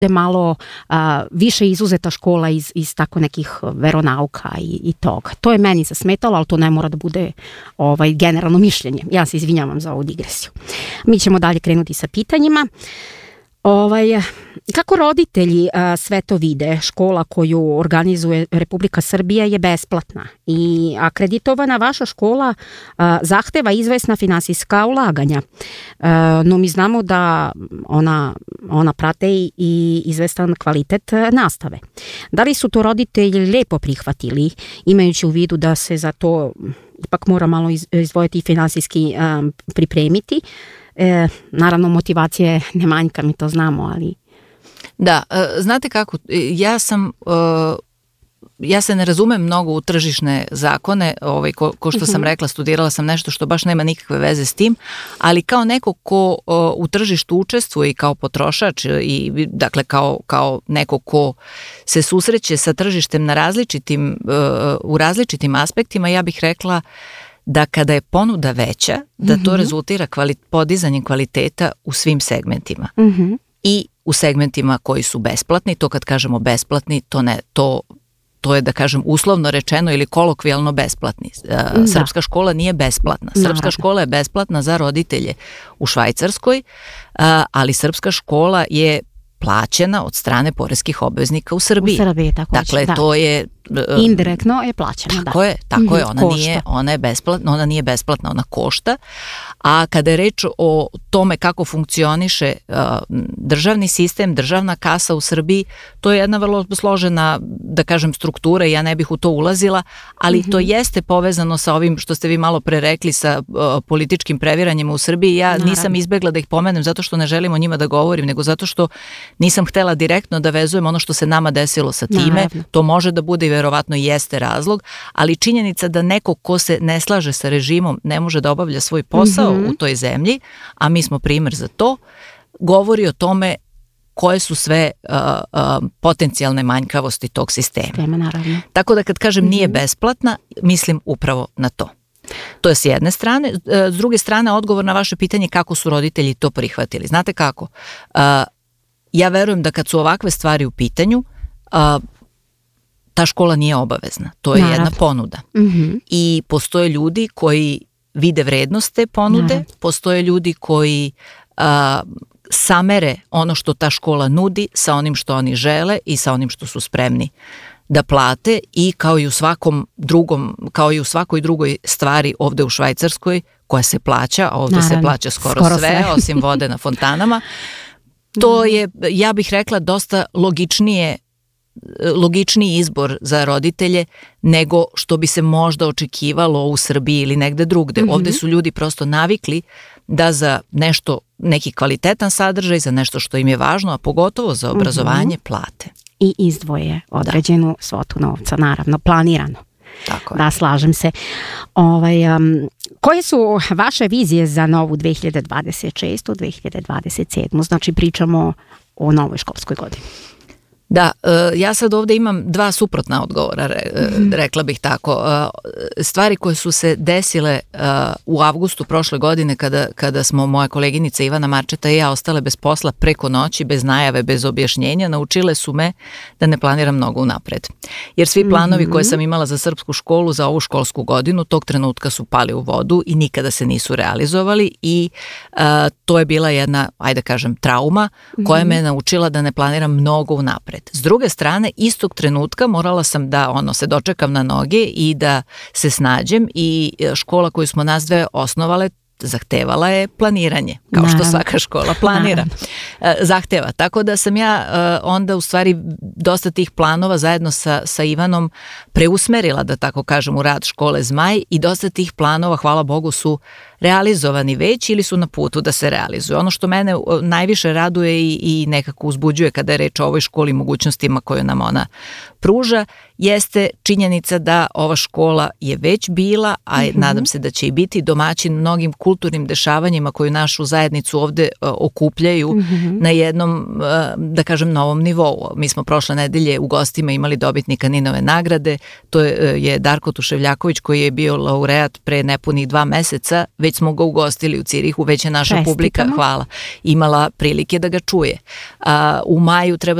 malo više izuzeta škola iz tako nekih veronauka i toga. To je meni zasmetalo, ali to ne mora da bude generalno mišljenje. Ja se izvinjavam za ovu digresiju. Mi ćemo dalje krenuti sa pitanjima. Kako roditelji sve to vide? Škola koju organizuje Republika Srbija je besplatna i akreditovana vaša škola zahteva izvesna finansijska ulaganja. No mi znamo da ona prate i izvestan kvalitet nastave. Da li su to roditelji lepo prihvatili, imajući u vidu da se za to ipak mora malo izdvojiti i finansijski pripremiti? Naravno, motivacije ne manjka, mi to znamo, ali... Da, znate kako, ja se ne razumem mnogo u tržišne zakone, ko što sam rekla, studirala sam nešto što baš nema nikakve veze s tim, ali kao neko ko u tržištu učestvuje i kao potrošač i dakle kao neko ko se susreće sa tržištem u različitim aspektima, ja bih rekla da kada je ponuda veća, da to rezultira podizanjem kvaliteta u svim segmentima. I u segmentima koji su besplatni, to kad kažemo besplatni, to je da kažem uslovno rečeno ili kolokvijalno besplatni. Srpska škola nije besplatna. Srpska škola je besplatna za roditelje u Švajcarskoj, ali srpska škola je plaćena od strane poreskih obveznika u Srbiji. Dakle, to je... indirektno je plaćena. Tako je. Ona je besplatna, ona nije besplatna, ona košta. A kada je reč o tome kako funkcioniše državni sistem, državna kasa u Srbiji, to je jedna vrlo složena, da kažem, struktura i ja ne bih u to ulazila, ali to jeste povezano sa ovim što ste vi malo pre rekli, sa političkim previranjima u Srbiji. Ja nisam izbegla da ih pomenem zato što ne želim o njima da govorim, nego zato što nisam htela direktno da vezujem ono što se nama desilo sa time. To može da bude i verovatno jeste razlog, ali činjenica da neko ko se ne slaže sa režimom ne može da obavlja svoj posao u toj zemlji, a mi smo primer za to, govori o tome koje su sve potencijalne manjkavosti tog sistema. Tako da kad kažem nije besplatna, mislim upravo na to. To je s jedne strane. S druge strane, odgovor na vaše pitanje kako su roditelji to prihvatili. Znate kako? Ja verujem da kad su ovakve stvari u pitanju, ta škola nije obavezna. To je jedna ponuda. I postoje ljudi koji vide vrednost te ponude, postoje ljudi koji samere ono što ta škola nudi sa onim što oni žele i sa onim što su spremni da plate i kao i u svakoj drugoj stvari ovde u Švajcarskoj koja se plaća, a ovde se plaća skoro sve, osim vode na fontanama. To je, ja bih rekla, dosta logičniji izbor za roditelje nego što bi se možda očekivalo u Srbiji ili negde drugde. Ovde su ljudi prosto navikli da za neki kvalitetan sadržaj, za nešto što im je važno, a pogotovo za obrazovanje, plate. I izdvoje određenu svotu novca, naravno, planirano. Tako je. Da, slažem se. Koje su vaše vizije za novu 2026. 2027. Znači pričamo o novoj školskoj godini. Da, ja sad ovdje imam dva suprotna odgovora, rekla bih tako. Stvari koje su se desile u avgustu prošle godine kada smo moja koleginica Ivana Marčeta i ja ostale bez posla preko noći, bez najave, bez objašnjenja, naučile su me da ne planiram mnogo unapred. Jer svi planovi koje sam imala za srpsku školu za ovu školsku godinu tog trenutka su pali u vodu i nikada se nisu realizovali i to je bila jedna, ajde kažem, trauma koja me naučila da ne planiram mnogo unapred. S druge strane, istog trenutka morala sam da se dočekam na noge i da se snađem i škola koju smo nas dve osnovale zahtevala je planiranje, kao što svaka škola planira. Zahteva. Tako da sam ja onda u stvari dosta tih planova zajedno sa Ivanom preusmerila, da tako kažem, u rad škole Zmaj i dosta tih planova, hvala Bogu, su realizovani već ili su na putu da se realizuju. Ono što mene najviše raduje i nekako uzbuđuje kada je reč o ovoj školi, mogućnostima koje nam ona pruža, jeste činjenica da ova škola je već bila, a nadam se da će i biti domaćin mnogim kulturnim dešavanjima koju našu zajednicu ovde okupljaju na jednom, da kažem, novom nivou. Mi smo prošle nedelje u gostima imali dobitnika Ninove nagrade, to je Darko Tuševljaković koji je bio laureat pre nepunih 2 meseca, već već smo ga ugostili u Cirihu, već je naša publika, hvala, imala prilike da ga čuje. U maju treba